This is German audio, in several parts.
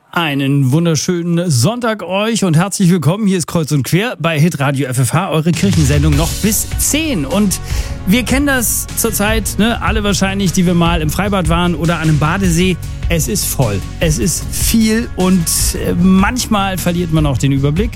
Einen wunderschönen Sonntag euch und herzlich willkommen. Hier ist Kreuz und Quer bei Hitradio FFH, eure Kirchensendung noch bis 10. Und wir kennen das zurzeit, alle wahrscheinlich, die wir mal im Freibad waren oder an einem Badesee. Es ist voll, es ist viel und manchmal verliert man auch den Überblick.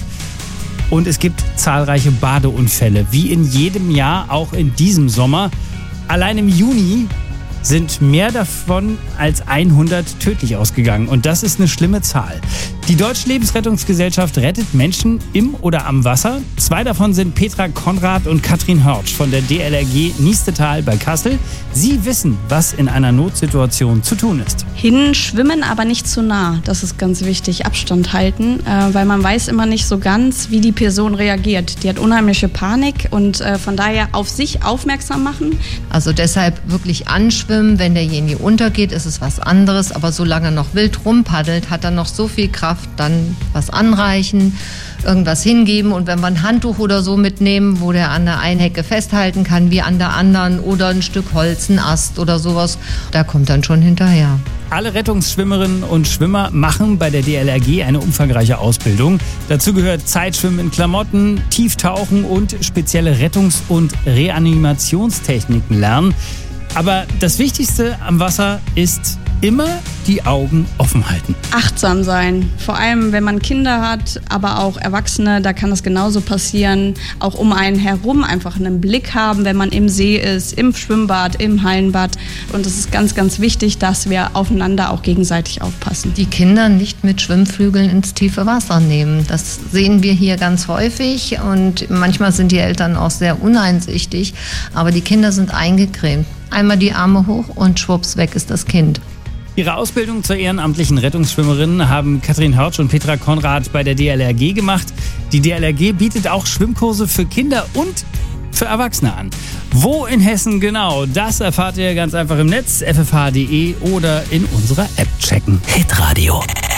Und es gibt zahlreiche Badeunfälle, wie in jedem Jahr, auch in diesem Sommer. Allein im Juni sind mehr davon als 100 tödlich ausgegangen. Und das ist eine schlimme Zahl. Die Deutsche Lebensrettungsgesellschaft rettet Menschen im oder am Wasser. 2 davon sind Petra Konrad und Katrin Hörtsch von der DLRG Niestetal bei Kassel. Sie wissen, was in einer Notsituation zu tun ist. Hinschwimmen, aber nicht zu nah. Das ist ganz wichtig. Abstand halten, weil man weiß immer nicht so ganz, wie die Person reagiert. Die hat unheimliche Panik und von daher auf sich aufmerksam machen. Also deshalb wirklich anschwimmen. Wenn derjenige untergeht, ist es was anderes. Aber solange er noch wild rumpaddelt, hat er noch so viel Kraft, dann was anreichen, irgendwas hingeben. Und wenn wir ein Handtuch oder so mitnehmen, wo der an der einen Hecke festhalten kann, wie an der anderen, oder ein Stück Holz, ein Ast oder sowas, da kommt dann schon hinterher. Alle Rettungsschwimmerinnen und Schwimmer machen bei der DLRG eine umfangreiche Ausbildung. Dazu gehört Zeitschwimmen in Klamotten, Tieftauchen und spezielle Rettungs- und Reanimationstechniken lernen. Aber das Wichtigste am Wasser ist immer die Augen offen halten. Achtsam sein, vor allem wenn man Kinder hat, aber auch Erwachsene, da kann das genauso passieren. Auch um einen herum einfach einen Blick haben, wenn man im See ist, im Schwimmbad, im Hallenbad. Und es ist ganz, ganz wichtig, dass wir aufeinander auch gegenseitig aufpassen. Die Kinder nicht mit Schwimmflügeln ins tiefe Wasser nehmen. Das sehen wir hier ganz häufig und manchmal sind die Eltern auch sehr uneinsichtig, aber die Kinder sind eingecremt. Einmal die Arme hoch und schwupps, weg ist das Kind. Ihre Ausbildung zur ehrenamtlichen Rettungsschwimmerin haben Katrin Hörtsch und Petra Konrad bei der DLRG gemacht. Die DLRG bietet auch Schwimmkurse für Kinder und für Erwachsene an. Wo in Hessen genau, das erfahrt ihr ganz einfach im Netz, ffh.de oder in unserer App checken. Hitradio